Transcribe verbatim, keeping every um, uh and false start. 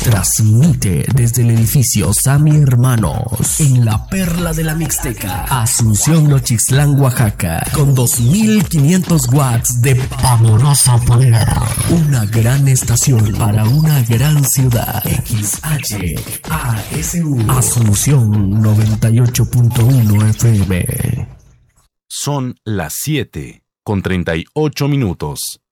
Transmite desde el edificio Sami Hermanos en la Perla de la Mixteca, Asunción, Nochixtlán, Oaxaca, con dos mil quinientos watts de pavoroso poder. Una gran estación para una gran ciudad. X H A S U Asunción noventa y ocho punto uno F M. Son las siete con treinta y ocho minutos.